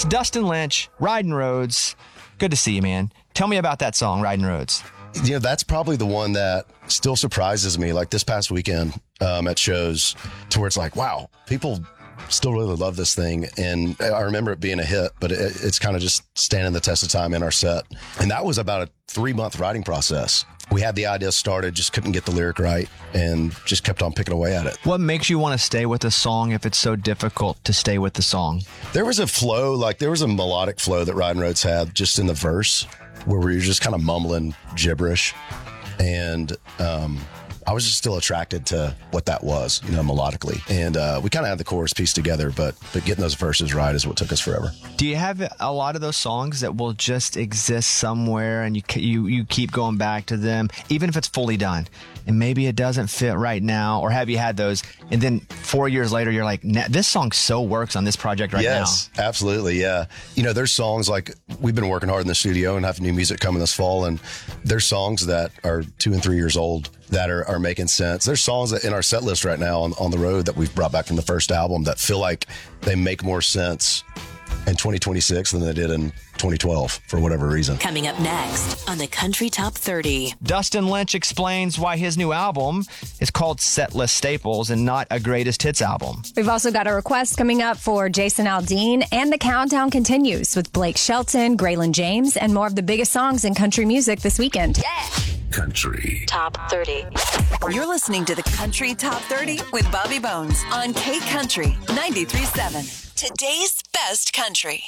It's Dustin Lynch, Riding Roads. Good to see you, man. Tell me about that song, Riding Roads. You know, that's probably the one that still surprises me. Like this past weekend at shows, to where it's like, wow, people still really love this thing. And I remember it being a hit, but it's kind of just standing the test of time in our set. And that was about a 3-month writing process. We had the idea started, just couldn't get the lyric right, and just kept on picking away at it. What makes you want to stay with a song if it's so difficult to stay with the song? There was a flow, like there was a melodic flow that Riding Roads had just in the verse, where we were just kind of mumbling gibberish. And I was just still attracted to what that was, you know, melodically. And we kind of had the chorus piece together, but getting those verses right is what took us forever. Do you have a lot of those songs that will just exist somewhere and you keep going back to them, even if it's fully done, and maybe it doesn't fit right now? Or have you had those, and then 4 years later, you're like, this song so works on this project right now? Yes, absolutely, yeah. You know, there's songs like, we've been working hard in the studio and have new music coming this fall, and there's songs that are 2 and 3 years old that are making sense. There's songs that in our set list right now on the road that we've brought back from the first album that feel like they make more sense in 2026 than they did in 2012 for whatever reason. Coming up next on the Country Top 30. Dustin Lynch explains why his new album is called Setlist Staples and not a greatest hits album. We've also got a request coming up for Jason Aldean, and the countdown continues with Blake Shelton, Graylin James, and more of the biggest songs in country music this weekend. Yeah. Country Top 30. You're listening to the Country Top 30 with Bobby Bones on K Country 93.7. Today's best country.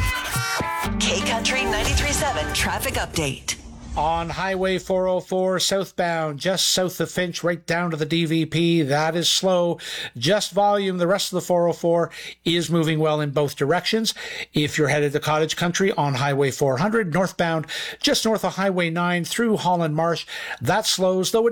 K Country 93.7 traffic update. On Highway 404 southbound, just south of Finch, right down to the DVP. That is slow. Just volume. The rest of the 404 is moving well in both directions. If you're headed to Cottage Country on Highway 400, northbound, just north of Highway 9 through Holland Marsh, that slows, though it